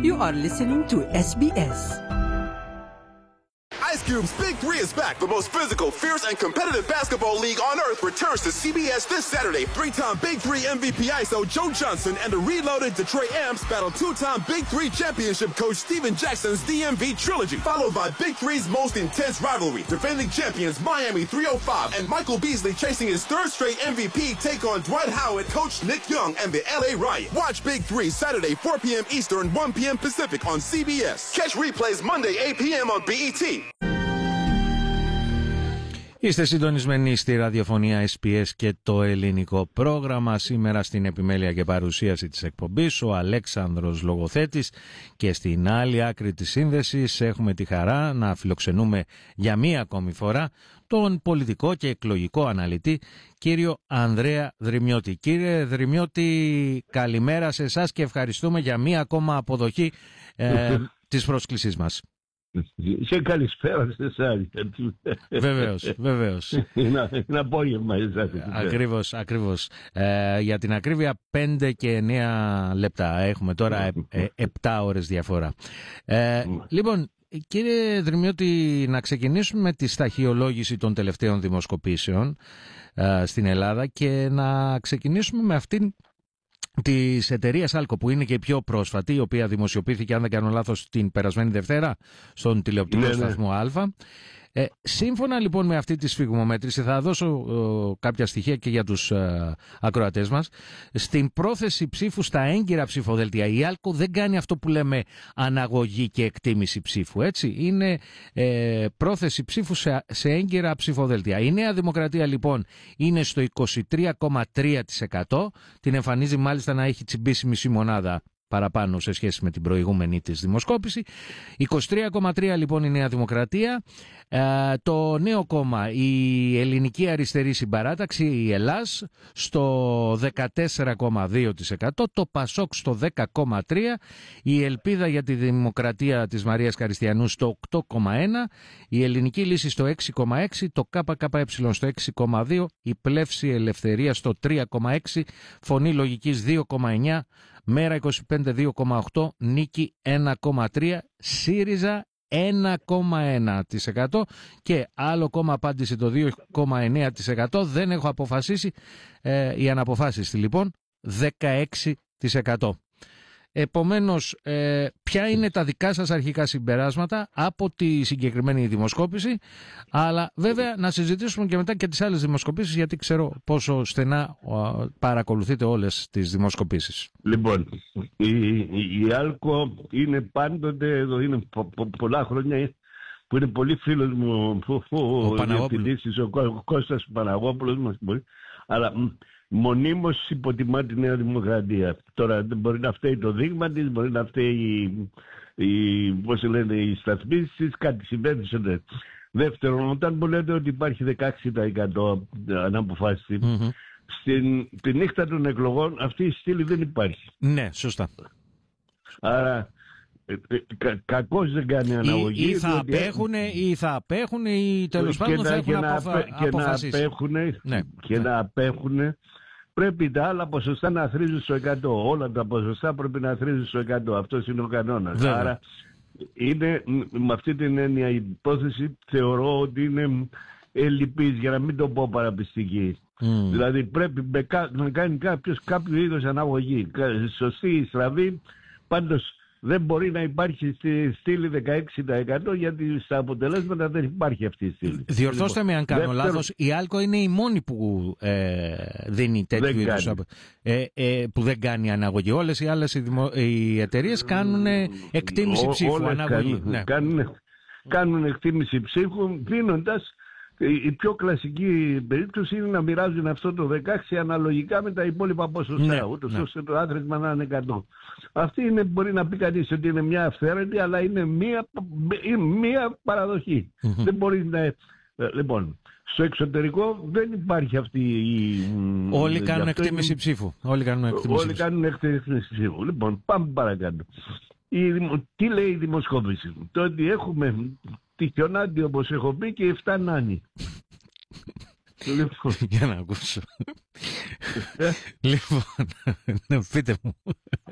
You are listening to SBS. Ice Cube's Big Three is back. The most physical, fierce, and competitive basketball league on earth returns to CBS this Saturday. Three-time Big Three MVP ISO Joe Johnson and the reloaded Detroit Amps battle two-time Big Three championship coach Steven Jackson's DMV trilogy, followed by Big Three's most intense rivalry. Defending champions Miami 305 and Michael Beasley chasing his third straight MVP take on Dwight Howard, coach Nick Young, and the LA Riot. Watch Big Three Saturday 4 p.m. Eastern, 1 p.m. Pacific on CBS. Catch replays Monday 8 p.m. on BET. Είστε συντονισμένοι στη ραδιοφωνία SPS και το ελληνικό πρόγραμμα. Σήμερα στην επιμέλεια και παρουσίαση της εκπομπής ο Αλέξανδρος Λογοθέτης και στην άλλη άκρη της σύνδεσης έχουμε τη χαρά να φιλοξενούμε για μία ακόμη φορά τον πολιτικό και εκλογικό αναλυτή κύριο Ανδρέα Δρυμιώτη. Κύριε Δρυμιώτη, καλημέρα σε εσάς και ευχαριστούμε για μία ακόμα αποδοχή της πρόσκλησής μας. Σε καλησπέρα σε εσάς. Βεβαίως. Είναι απόγευμα εσάς. Ακριβώς. Για την ακρίβεια 5 και 9 λεπτά. Έχουμε τώρα 7 ώρες διαφορά. Λοιπόν, κύριε Δρυμιώτη, να ξεκινήσουμε με τη σταχυολόγηση των τελευταίων δημοσκοπήσεων στην Ελλάδα και να ξεκινήσουμε με αυτήν της εταιρείας Άλκο, που είναι και η πιο πρόσφατη, η οποία δημοσιοποιήθηκε, αν δεν κάνω λάθος, την περασμένη Δευτέρα στον τηλεοπτικό σταθμό Α. Σύμφωνα λοιπόν με αυτή τη σφιγμομέτρηση, θα δώσω κάποια στοιχεία και για τους ακροατές μας. Στην πρόθεση ψήφου στα έγκυρα ψηφοδέλτια, η Άλκο δεν κάνει αυτό που λέμε αναγωγή και εκτίμηση ψήφου, έτσι. Είναι πρόθεση ψήφου σε έγκυρα ψηφοδέλτια. Η Νέα Δημοκρατία λοιπόν είναι στο 23,3%. Την εμφανίζει μάλιστα να έχει τσιμπήσει μισή μονάδα παραπάνω σε σχέση με την προηγούμενη της δημοσκόπηση. 23,3 λοιπόν η Νέα Δημοκρατία. Το νέο κόμμα, η Ελληνική Αριστερή Συμπαράταξη, η Ελλάς, στο 14,2%. Το Πασόκ στο 10,3%. Η Ελπίδα για τη Δημοκρατία της Μαρίας Καριστιανού στο 8,1%. Η Ελληνική Λύση στο 6,6%. Το ΚΚΕ στο 6,2%. Η Πλεύση Ελευθερία στο 3,6%. Φωνή Λογικής 2,9%. Μέρα 25 2,8%, Νίκη 1,3%, ΣΥΡΙΖΑ 1,1% και άλλο κόμμα απάντησε το 2,9%. Δεν έχω αποφασίσει, οι αναποφάσιστοι λοιπόν 16%. Επομένως, ποια είναι τα δικά σας αρχικά συμπεράσματα από τη συγκεκριμένη δημοσκόπηση, αλλά βέβαια να συζητήσουμε και μετά και τις άλλες δημοσκοπήσεις, γιατί ξέρω πόσο στενά παρακολουθείτε όλες τις δημοσκοπήσεις. Λοιπόν, η Άλκο είναι πάντοτε, εδώ είναι πολλά χρόνια που είναι πολύ φίλος μου ο Κώστας Παναγόπουλος μας, αλλά μονίμως υποτιμά τη Νέα Δημοκρατία. Τώρα δεν μπορεί να φταίει το δείγμα της, μπορεί να φταίει οι σταθμίσεις, κάτι συμβαίνει σε τέτοιο. Δεύτερον, όταν μου λέτε ότι υπάρχει 16% αναποφάσιση, στη νύχτα των εκλογών αυτή η στήλη δεν υπάρχει. Ναι, σωστά. Άρα κακώς δεν κάνει αναγωγή. Ή θα απέχουν ή τέλος πάντων θα έχουν αποφασίσει. Να απέχουν. Πρέπει τα άλλα ποσοστά να θρίζουν στο 100. Όλα τα ποσοστά πρέπει να θρίζουν στο 100. Αυτός είναι ο κανόνας. Βέβαια. Άρα είναι, με αυτή την έννοια η υπόθεση θεωρώ ότι είναι ελλειπής, για να μην το πω παραπιστική. Δηλαδή πρέπει να κάνει κάποιο είδος αναγωγή. Σωστή, στραβή, πάντως δεν μπορεί να υπάρχει στη στήλη 16%, γιατί στα αποτελέσματα δεν υπάρχει αυτή η στήλη. Διορθώστε με αν κάνω λάθος, η Άλκο είναι η μόνη που δίνει τέτοιου είδους, που δεν κάνει αναγωγή. Όλες οι άλλες οι εταιρείες κάνουν εκτίμηση ψήφου, αναγωγή. Κάνουν εκτίμηση ψήφου, δίνοντας. Η πιο κλασική περίπτωση είναι να μοιράζουν αυτό το 16 αναλογικά με τα υπόλοιπα ποσοστά, ούτως ώστε το άθροισμα να είναι 100. Αυτή είναι, μπορεί να πει κανείς ότι είναι μια αυθαίρετη, αλλά είναι μια παραδοχή. Δεν μπορεί να... Λοιπόν, στο εξωτερικό δεν υπάρχει αυτή η... Όλοι κάνουν εκτίμηση ψήφου. Όλοι κάνουν εκτίμηση ψήφου. Λοιπόν, πάμε παρακάτω. Τι λέει η δημοσκόπηση? Το ότι έχουμε τη χιονάτη, όπως έχω πει, και 7 νάνι. Για να ακούσω. Λοιπόν, πείτε μου.